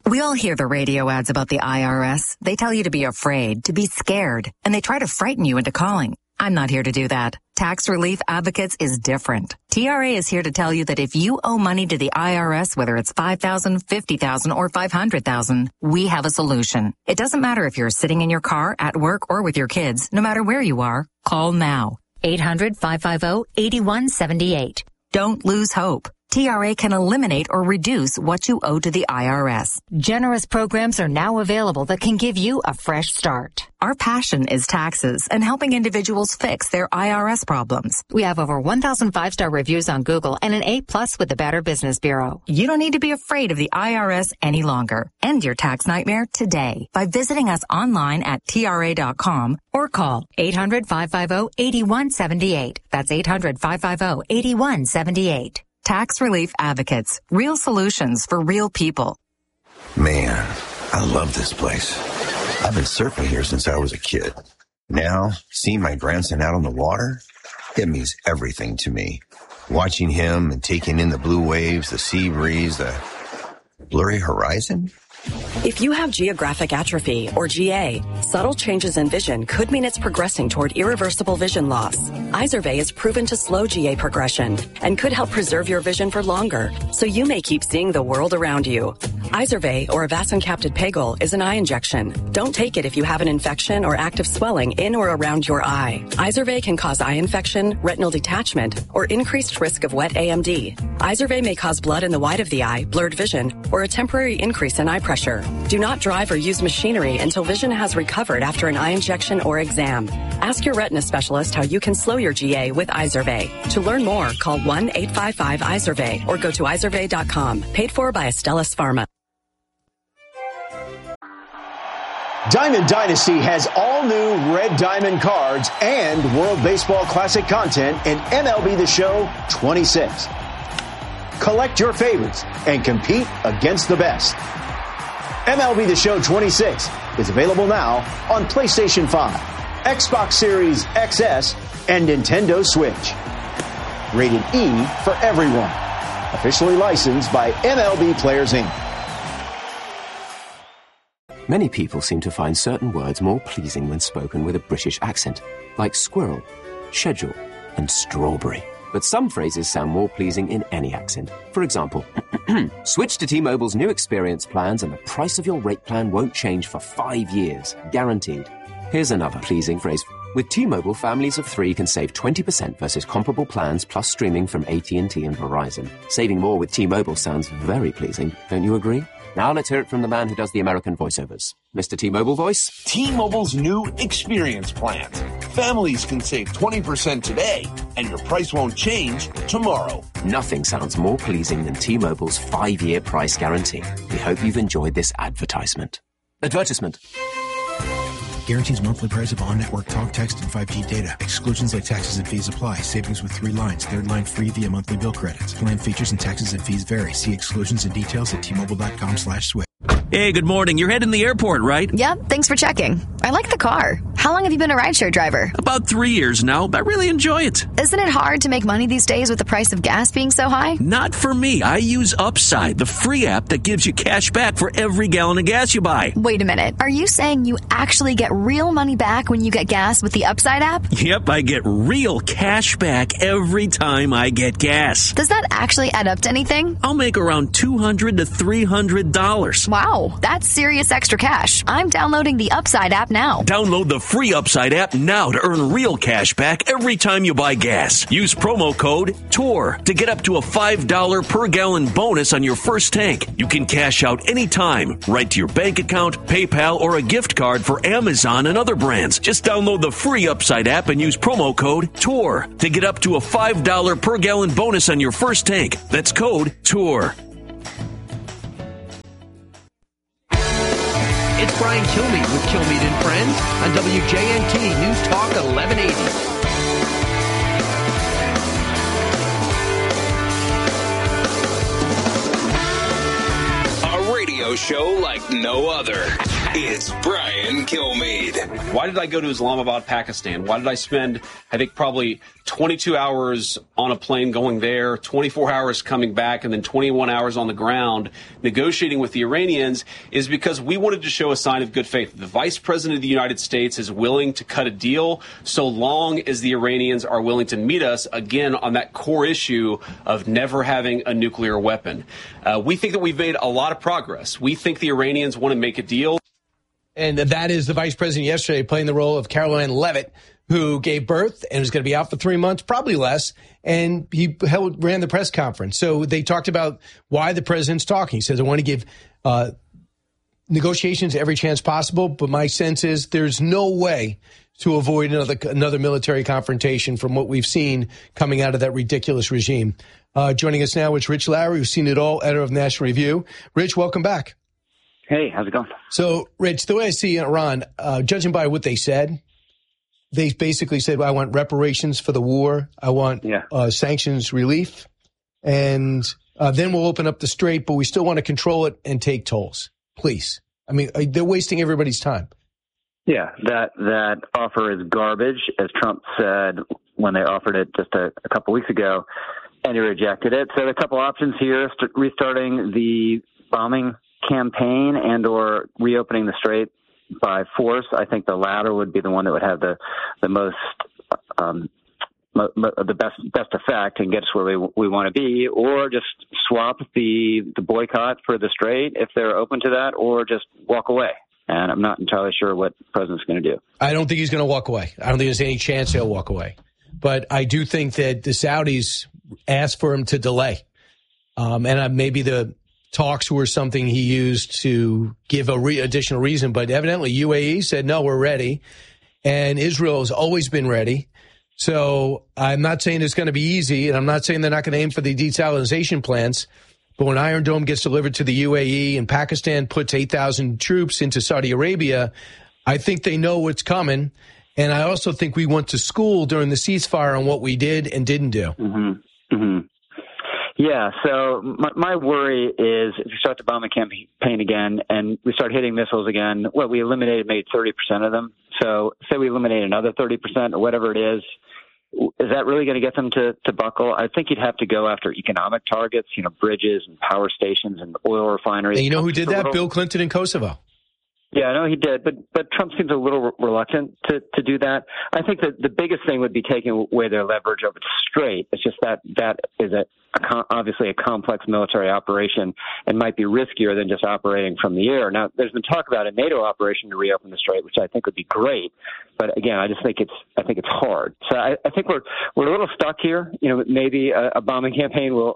We all hear the radio ads about the IRS. They tell you to be afraid, to be scared, and they try to frighten you into calling. I'm not here to do that. Tax Relief Advocates is different. TRA is here to tell you that if you owe money to the IRS, whether it's $5,000, $50,000, or $500,000, we have a solution. It doesn't matter if you're sitting in your car, at work, or with your kids. No matter where you are, call now. 800-550-8178. Don't lose hope. TRA can eliminate or reduce what you owe to the IRS. Generous programs are now available that can give you a fresh start. Our passion is taxes and helping individuals fix their IRS problems. We have over 1,000 5-star reviews on Google and an A+ with the Better Business Bureau. You don't need to be afraid of the IRS any longer. End your tax nightmare today by visiting us online at TRA.com or call 800-550-8178. That's 800-550-8178. Tax Relief Advocates. Real solutions for real people. Man, I love this place. I've been surfing here since I was a kid. Now, seeing my grandson out on the water, it means everything to me. Watching him and taking in the blue waves, the sea breeze, the blurry horizon. If you have geographic atrophy, or GA, subtle changes in vision could mean it's progressing toward irreversible vision loss. Izervay is proven to slow GA progression and could help preserve your vision for longer, so you may keep seeing the world around you. Izervay, or avacincaptad pegol, is an eye injection. Don't take it if you have an infection or active swelling in or around your eye. Izervay can cause eye infection, retinal detachment, or increased risk of wet AMD. Izervay may cause blood in the white of the eye, blurred vision, or a temporary increase in eye pressure. Do not drive or use machinery until vision has recovered after an eye injection or exam. Ask your retina specialist how you can slow your GA with Izervay. To learn more, call 1-855-IZERVAY or go to izervay.com. Paid for by Astellas Pharma. Diamond Dynasty has all new Red Diamond cards and World Baseball Classic content in MLB The Show 26. Collect your favorites and compete against the best. MLB The Show 26 is available now on PlayStation 5, Xbox Series XS, and Nintendo Switch. Rated E for everyone. Officially licensed by MLB Players Inc. Many people seem to find certain words more pleasing when spoken with a British accent, like squirrel, schedule, and strawberry. But some phrases sound more pleasing in any accent. For example, switch to T-Mobile's new experience plans and the price of your rate plan won't change for 5 years, guaranteed. Here's another pleasing phrase. With T-Mobile, families of 3 can save 20% versus comparable plans plus streaming from AT&T and Verizon. Saving more with T-Mobile sounds very pleasing, don't you agree? Now let's hear it from the man who does the American voiceovers. Mr. T-Mobile voice? T-Mobile's new experience plans. Families can save 20% today, and your price won't change tomorrow. Nothing sounds more pleasing than T-Mobile's 5-year price guarantee. We hope you've enjoyed this advertisement. Advertisement. Guarantees monthly price of on-network talk, text, and 5G data. Exclusions like taxes and fees apply. Savings with 3 lines. 3rd line free via monthly bill credits. Plan features and taxes and fees vary. See exclusions and details at T-Mobile.com/switch. Hey, good morning. You're heading to the airport, right? Yep, thanks for checking. I like the car. How long have you been a rideshare driver? About 3 years now. I really enjoy it. Isn't it hard to make money these days with the price of gas being so high? Not for me. I use Upside, the free app that gives you cash back for every gallon of gas you buy. Wait a minute. Are you saying you actually get real money back when you get gas with the Upside app? Yep, I get real cash back every time I get gas. Does that actually add up to anything? I'll make around $200 to $300. Wow, that's serious extra cash. I'm downloading the Upside app now. Download the free Upside app now to earn real cash back every time you buy gas. Use promo code TOUR to get up to a $5 per gallon bonus on your first tank. You can cash out anytime, right to your bank account, PayPal, or a gift card for Amazon and other brands. Just download the free Upside app and use promo code TOUR to get up to a $5 per gallon bonus on your first tank. That's code TOUR. It's Brian Kilmeade with Kilmeade and Friends on WJNT News Talk 1180. A radio show like no other. It's Brian Kilmeade. Why did I go to Islamabad, Pakistan? Why did I spend, I think, probably 22 hours on a plane going there, 24 hours coming back, and then 21 hours on the ground negotiating with the Iranians? Is because we wanted to show a sign of good faith. The Vice President of the United States is willing to cut a deal so long as the Iranians are willing to meet us, again, on that core issue of never having a nuclear weapon. We think that we've made a lot of progress. We think the Iranians want to make a deal. And that is the vice president yesterday playing the role of Caroline Leavitt, who gave birth and was going to be out for 3 months, probably less. And he ran the press conference. So they talked about why the president's talking. He says, I want to give negotiations every chance possible. But my sense is there's no way to avoid another military confrontation from what we've seen coming out of that ridiculous regime. Joining us now is Rich Lowry, who's seen it all, editor of National Review. Rich, welcome back. Hey, how's it going? So, Rich, the way I see Iran, judging by what they said, they basically said, well, I want reparations for the war. I want sanctions relief. And then we'll open up the strait, but we still want to control it and take tolls. Please. I mean, they're wasting everybody's time. Yeah, that offer is garbage, as Trump said when they offered it just a couple weeks ago, and he rejected it. So there are a couple options here, restarting the bombing campaign and or reopening the strait by force. I think the latter would be the one that would have the most the best effect and get us where we want to be, or just swap the boycott for the strait if they're open to that, or just walk away. And I'm not entirely sure what the president's going to do. I don't think he's going to walk away. I don't think there's any chance he'll walk away. But I do think that the Saudis asked for him to delay. And maybe the talks were something he used to give additional reason. But evidently UAE said, no, we're ready. And Israel has always been ready. So I'm not saying it's going to be easy, and I'm not saying they're not going to aim for the desalinization plants. But when Iron Dome gets delivered to the UAE and Pakistan puts 8,000 troops into Saudi Arabia, I think they know what's coming. And I also think we went to school during the ceasefire on what we did and didn't do. Mm-hmm. Mm-hmm. Yeah, so my worry is if you start the bombing campaign again and we start hitting missiles again, we eliminated maybe 30% of them. So say we eliminate another 30% or whatever it is that really going to get them to buckle? I think you'd have to go after economic targets, bridges and power stations and oil refineries. And you know who did that? Bill Clinton in Kosovo. Yeah, I know he did, but Trump seems a little reluctant to do that. I think that the biggest thing would be taking away their leverage over the strait. It's just that is obviously a complex military operation and might be riskier than just operating from the air. Now, there's been talk about a NATO operation to reopen the strait, which I think would be great. But again, I think it's hard. So I think we're a little stuck here. Maybe a bombing campaign will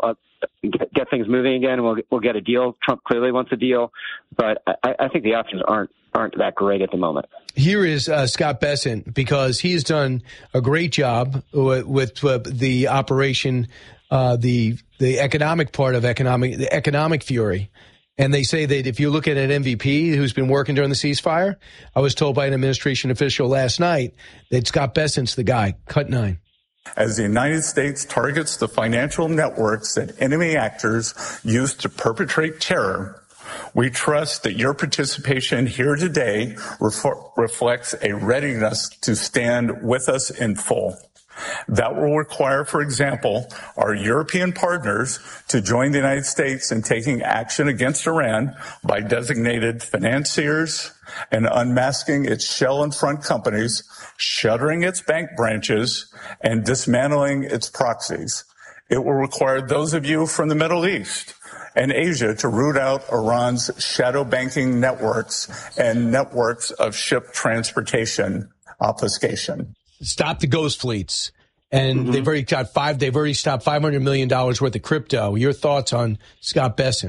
get things moving again, and we'll get a deal. Trump clearly wants a deal, but I think the options aren't that great at the moment. Here is Scott Bessent, because he's done a great job with the operation, the economic part of the economic fury. And they say that if you look at an MVP who's been working during the ceasefire, I was told by an administration official last night that Scott Bessent's the guy. Cut 9. As the United States targets the financial networks that enemy actors use to perpetrate terror, we trust that your participation here today reflects a readiness to stand with us in full. That will require, for example, our European partners to join the United States in taking action against Iran by designated financiers and unmasking its shell and front companies, shuttering its bank branches, and dismantling its proxies. It will require those of you from the Middle East and Asia to root out Iran's shadow banking networks and networks of ship transportation obfuscation. Stop the ghost fleets. And they've already stopped $500 million worth of crypto. Your thoughts on Scott Bessent?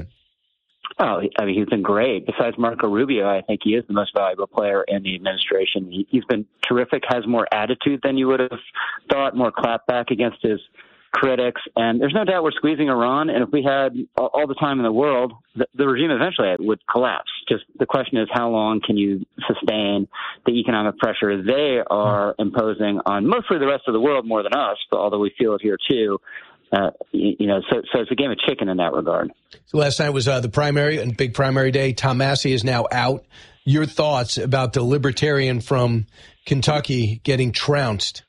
Oh, I mean, he's been great. Besides Marco Rubio, I think he is the most valuable player in the administration. He's been terrific, has more attitude than you would have thought, more clapback against his critics. And there's no doubt we're squeezing Iran. And if we had all the time in the world, the regime eventually would collapse. Just the question is, how long can you sustain the economic pressure they are imposing on mostly the rest of the world more than us, although we feel it here too. So it's a game of chicken in that regard. So last night was the primary and big primary day. Tom Massey is now out. your thoughts about the libertarian from Kentucky getting trounced.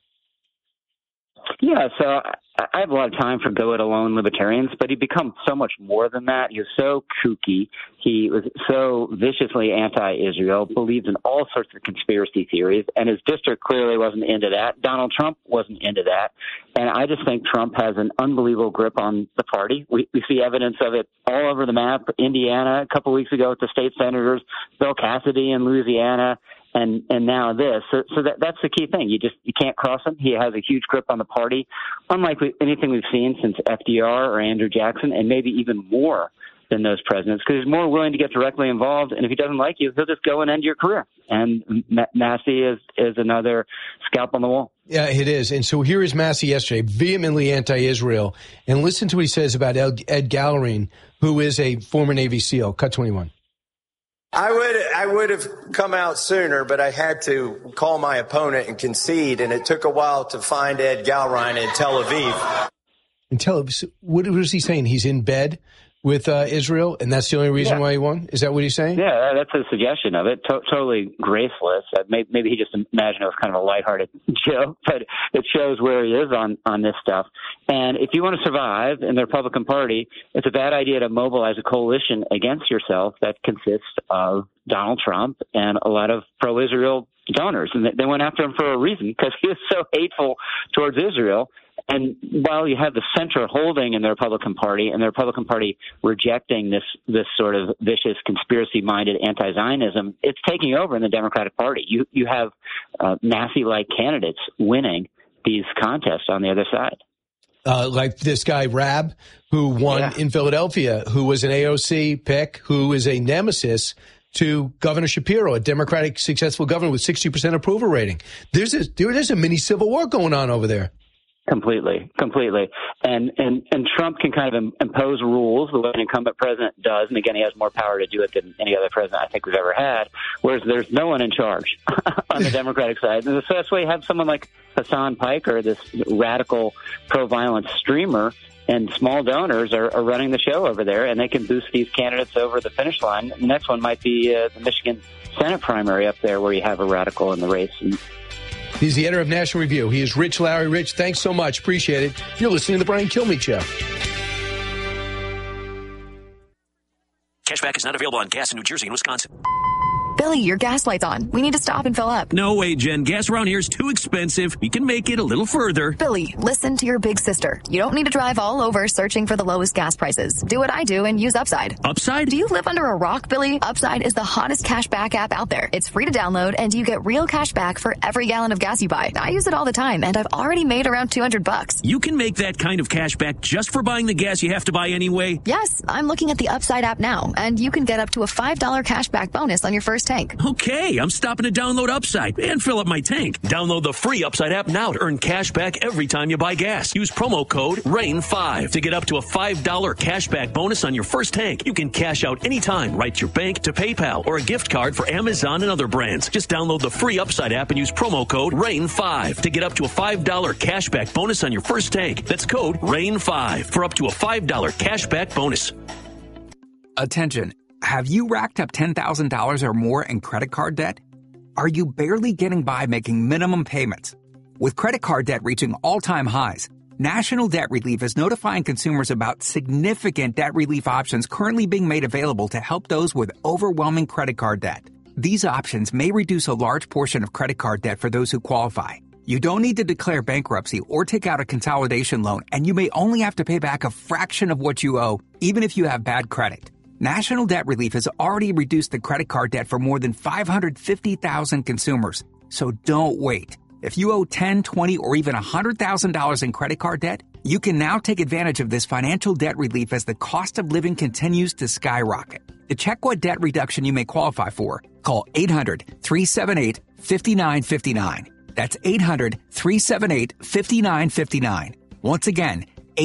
Yeah, so I have a lot of time for go-it-alone libertarians, but he becomes so much more than that. He was so kooky. He was so viciously anti-Israel, believed in all sorts of conspiracy theories, and his district clearly wasn't into that. Donald Trump wasn't into that. And I just think Trump has an unbelievable grip on the party. We see evidence of it all over the map. Indiana, a couple weeks ago with the state senators, Bill Cassidy in Louisiana, and now this. So that's the key thing. You can't cross him. He has a huge grip on the party, unlike anything we've seen since FDR or Andrew Jackson, and maybe even more than those presidents, because he's more willing to get directly involved. And if he doesn't like you, he'll just go and end your career. And Massey is another scalp on the wall. Yeah, it is. And so here is Massey yesterday, vehemently anti-Israel. And listen to what he says about Ed Gallerine, who is a former Navy SEAL. Cut 21. I would have come out sooner, but I had to call my opponent and concede, and it took a while to find Ed Gallerine in Tel Aviv. In Tel Aviv, what was he saying? He's in bed with Israel, and that's the only reason why he won? Is that what he's saying? Yeah, that's a suggestion of it. Totally graceless. Maybe he just imagined it was kind of a lighthearted joke, but it shows where he is on this stuff. And if you want to survive in the Republican Party, it's a bad idea to mobilize a coalition against yourself that consists of Donald Trump and a lot of pro-Israel donors. And they went after him for a reason, because he was so hateful towards Israel. And while you have the center holding in the Republican Party, and the Republican Party rejecting this sort of vicious, conspiracy-minded anti-Zionism, it's taking over in the Democratic Party. You have Massey-like candidates winning these contests on the other side. Like this guy, Raab, who won in Philadelphia, who was an AOC pick, who is a nemesis to Governor Shapiro, a Democratic successful governor with 60% approval rating. There's a mini civil war going on over there. Completely. And Trump can kind of impose rules the way an incumbent president does. And again, he has more power to do it than any other president I think we've ever had, whereas there's no one in charge on the Democratic side. And so that's why you have someone like Hassan Piker, this radical pro-violence streamer, and small donors are running the show over there, and they can boost these candidates over the finish line. The next one might be the Michigan Senate primary up there, where you have a radical in the race. He's the editor of National Review. He is Rich Lowry. Rich, thanks so much. Appreciate it. You're listening to The Brian Kilmeade Show. Cashback is not available on gas in New Jersey and Wisconsin. Billy, your gas light's on. We need to stop and fill up. No way, Jen. Gas around here is too expensive. We can make it a little further. Billy, listen to your big sister. You don't need to drive all over searching for the lowest gas prices. Do what I do and use Upside. Upside? Do you live under a rock, Billy? Upside is the hottest cashback app out there. It's free to download, and you get real cash back for every gallon of gas you buy. I use it all the time, and I've already made around $200. You can make that kind of cash back just for buying the gas you have to buy anyway? Yes, I'm looking at the Upside app now, and you can get up to a $5 cashback bonus on your first tank. Okay, I'm stopping to download Upside and fill up my tank. Download the free Upside app now to earn cash back every time you buy gas. Use promo code RAIN5 to get up to a $5 cash back bonus on your first tank. You can cash out anytime right to your bank, to PayPal, or a gift card for Amazon and other brands. Just download the free Upside app and use promo code RAIN5 to get up to a $5 cash back bonus on your first tank. That's code RAIN5 for up to a $5 cash back bonus. Attention. Have you racked up $10,000 or more in credit card debt? Are you barely getting by making minimum payments? With credit card debt reaching all-time highs, National Debt Relief is notifying consumers about significant debt relief options currently being made available to help those with overwhelming credit card debt. These options may reduce a large portion of credit card debt for those who qualify. You don't need to declare bankruptcy or take out a consolidation loan, and you may only have to pay back a fraction of what you owe, even if you have bad credit. National Debt Relief has already reduced the credit card debt for more than 550,000 consumers. So don't wait. If you owe $10,000, $20,000, or even $100,000 in credit card debt, you can now take advantage of this financial debt relief as the cost of living continues to skyrocket. To check what debt reduction you may qualify for, call 800-378-5959. That's 800-378-5959. Once again,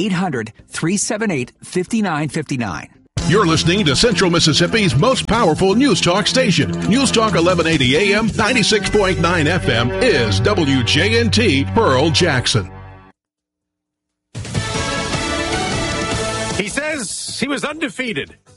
800-378-5959. You're listening to Central Mississippi's most powerful news talk station. News Talk 1180 AM, 96.9 FM is WJNT Pearl Jackson. He says he was undefeated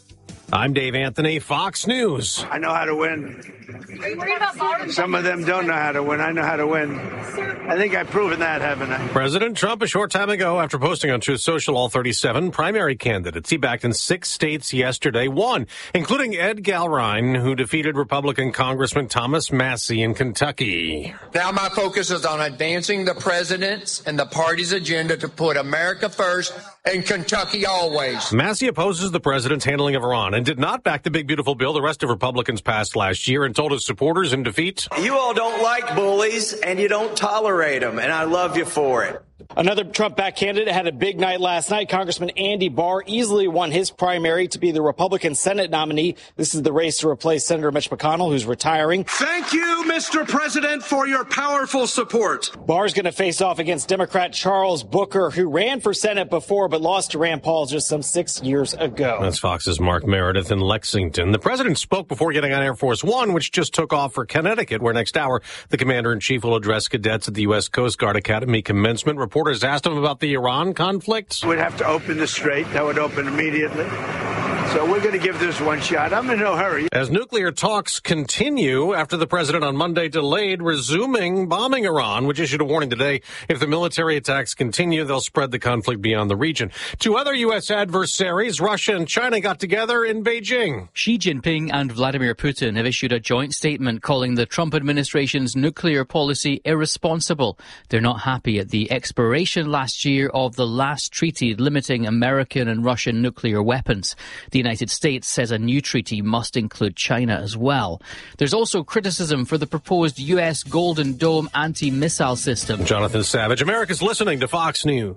I'm Dave Anthony, Fox News. I know how to win. Some of them don't know how to win. I know how to win. I think I've proven that, haven't I? President Trump, a short time ago, after posting on Truth Social all 37 primary candidates he backed in 6 states yesterday, won, including Ed Galrine, who defeated Republican Congressman Thomas Massie in Kentucky. Now my focus is on advancing the president's and the party's agenda to put America first and Kentucky always. Massie opposes the president's handling of Iran and did not back the big, beautiful bill the rest of Republicans passed last year and told his supporters in defeat, "You all don't like bullies and you don't tolerate them, and I love you for it." Another Trump-backed candidate had a big night last night. Congressman Andy Barr easily won his primary to be the Republican Senate nominee. This is the race to replace Senator Mitch McConnell, who's retiring. Thank you, Mr. President, for your powerful support. Barr's going to face off against Democrat Charles Booker, who ran for Senate before but lost to Rand Paul just some 6 years ago. That's Fox's Mark Meredith in Lexington. The president spoke before getting on Air Force One, which just took off for Connecticut, where next hour the commander-in-chief will address cadets at the U.S. Coast Guard Academy commencement. Reporters asked him about the Iran conflict. We'd have to open the strait. That would open immediately. So we're going to give this one shot. I'm in no hurry. As nuclear talks continue after the president on Monday delayed resuming bombing Iran, which issued a warning today. If the military attacks continue, they'll spread the conflict beyond the region. 2 other U.S. adversaries, Russia and China, got together in Beijing. Xi Jinping and Vladimir Putin have issued a joint statement calling the Trump administration's nuclear policy irresponsible. They're not happy at the expiration last year of the last treaty limiting American and Russian nuclear weapons. The United States says a new treaty must include China as well. There's also criticism for the proposed U.S. Golden Dome anti-missile system. Jonathan Savage, America's listening to Fox News.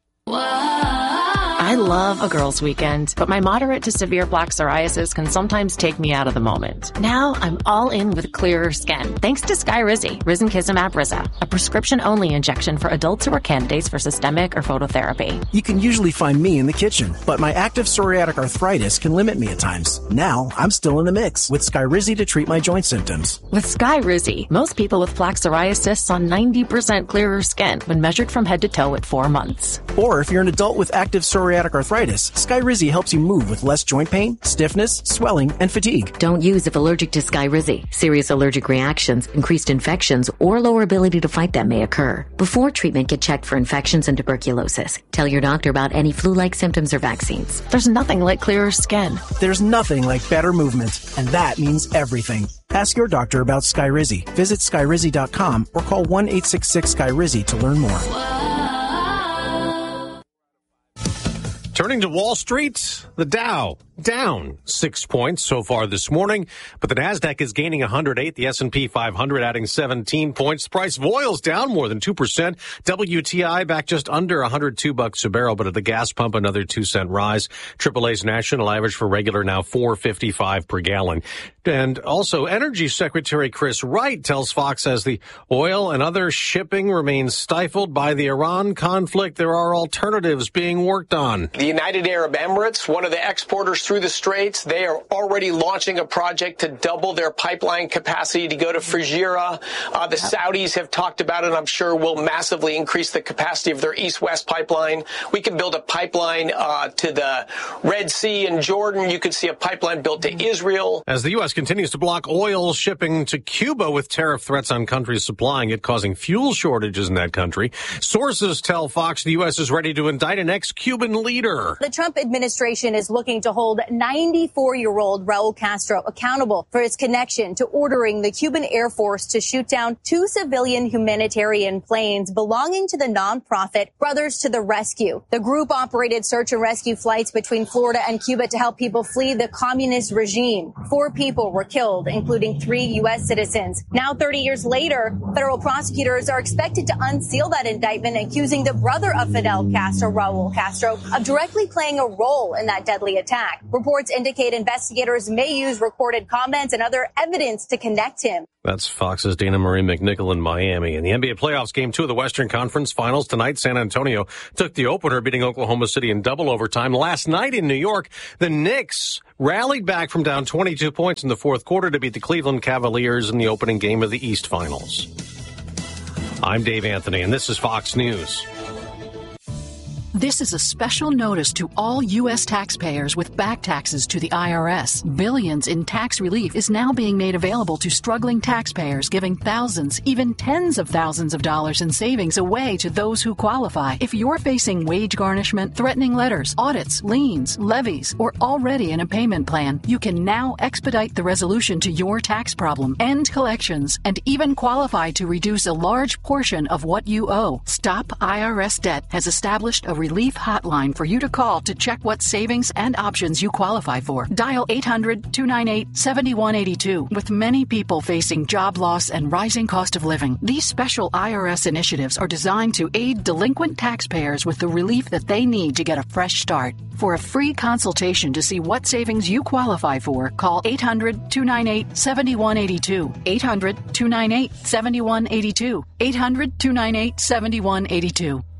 I love a girls' weekend, but my moderate to severe plaque psoriasis can sometimes take me out of the moment. Now I'm all in with clearer skin, thanks to Skyrizi, Risankizumab Riza, a prescription-only injection for adults who are candidates for systemic or phototherapy. You can usually find me in the kitchen, but my active psoriatic arthritis can limit me at times. Now I'm still in the mix with Skyrizi to treat my joint symptoms. With Skyrizi, most people with plaque psoriasis saw 90% clearer skin when measured from head to toe at 4 months. Or if you're an adult with active psoriatic arthritis, Skyrizi helps you move with less joint pain, stiffness, swelling, and fatigue. Don't use if allergic to Skyrizi. Serious allergic reactions, increased infections, or lower ability to fight them may occur. Before treatment, get checked for infections and tuberculosis. Tell your doctor about any flu-like symptoms or vaccines. There's nothing like clearer skin. There's nothing like better movement, and that means everything. Ask your doctor about Skyrizi. Visit Skyrizi.com or call 1-866-SKYRIZI to learn more. Turning to Wall Street, the Dow down 6 points so far this morning, but the Nasdaq is gaining 108, the S&P 500 adding 17 points. The price of oil's down more than 2%. WTI back just under $102 a barrel, but at the gas pump another 2-cent rise. AAA's national average for regular now $4.55 per gallon. And also, Energy Secretary Chris Wright tells Fox as the oil and other shipping remains stifled by the Iran conflict, there are alternatives being worked on. The United Arab Emirates, one of the exporters through the Straits, they are already launching a project to double their pipeline capacity to go to Fujairah. The Saudis have talked about it, I'm sure will massively increase the capacity of their east-west pipeline. We can build a pipeline to the Red Sea in Jordan. You could see a pipeline built to Israel. As the U.S. continues to block oil shipping to Cuba with tariff threats on countries supplying it, causing fuel shortages in that country, sources tell Fox the U.S. is ready to indict an ex-Cuban leader. The Trump administration is looking to hold 94-year-old Raul Castro accountable for his connection to ordering the Cuban Air Force to shoot down 2 civilian humanitarian planes belonging to the nonprofit Brothers to the Rescue. The group operated search and rescue flights between Florida and Cuba to help people flee the communist regime. 4 people were killed, including 3 U.S. citizens. Now, 30 years later, federal prosecutors are expected to unseal that indictment, accusing the brother of Fidel Castro, Raul Castro, of directly playing a role in that deadly attack. Reports indicate investigators may use recorded comments and other evidence to connect him. That's Fox's Dana Marie McNichol in Miami. In the NBA playoffs, Game 2 of the Western Conference Finals tonight, San Antonio took the opener, beating Oklahoma City in double overtime. Last night in New York, the Knicks rallied back from down 22 points in the fourth quarter to beat the Cleveland Cavaliers in the opening game of the East Finals. I'm Dave Anthony, and this is Fox News. This is a special notice to all U.S. taxpayers with back taxes to the IRS. Billions in tax relief is now being made available to struggling taxpayers, giving thousands, even tens of thousands of dollars in savings away to those who qualify. If you're facing wage garnishment, threatening letters, audits, liens, levies, or already in a payment plan, you can now expedite the resolution to your tax problem, end collections, and even qualify to reduce a large portion of what you owe. Stop IRS Debt has established a relief hotline for you to call to check what savings and options you qualify for. Dial 800-298-7182. With many people facing job loss and rising cost of living, these special IRS initiatives are designed to aid delinquent taxpayers with the relief that they need to get a fresh start. For a free consultation to see what savings you qualify for, call 800-298-7182. 800-298-7182. 800-298-7182.